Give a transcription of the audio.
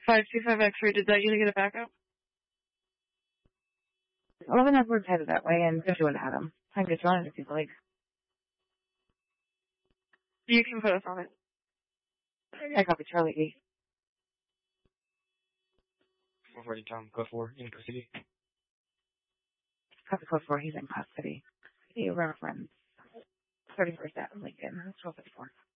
525 X-ray, did that unit get a backup? 11 Edwards headed that way, and 51 Adam. I can get you on it if you'd like. You can put us on it. I copy Charlie E. 440 Tom, code 4, in custody. Copy code 4, he's in custody. He reference 31st Ave, Lincoln. That's 1254.